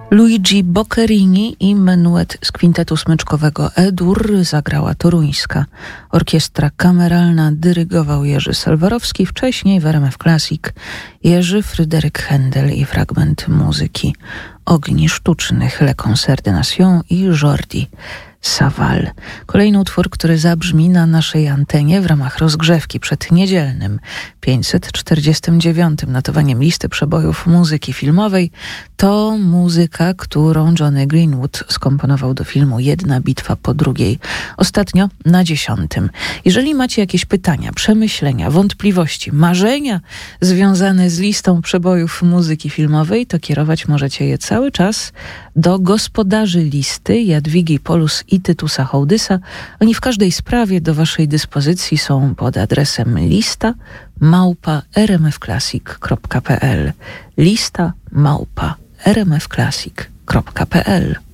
Luigi Boccherini i menuet z kwintetu smyczkowego E-dur zagrała toruńska orkiestra kameralna, dyrygował Jerzy Selwarowski, wcześniej w RMF Classic Jerzy Fryderyk Händel i fragment muzyki Ogni Sztucznych, Le Concert de Nation i Jordi Savall. Kolejny utwór, który zabrzmi na naszej antenie w ramach rozgrzewki przed niedzielnym 549. notowaniem listy przebojów muzyki filmowej, to muzyka, którą Johnny Greenwood skomponował do filmu Jedna bitwa po drugiej. Ostatnio na 10. Jeżeli macie jakieś pytania, przemyślenia, wątpliwości, marzenia związane z listą przebojów muzyki filmowej, to kierować możecie je cały czas do gospodarzy listy Jadwigi Polus i Tytusa Hołdysa. Oni w każdej sprawie do waszej dyspozycji są pod adresem lista@rmfclassic.pl lista@rmfclassic.pl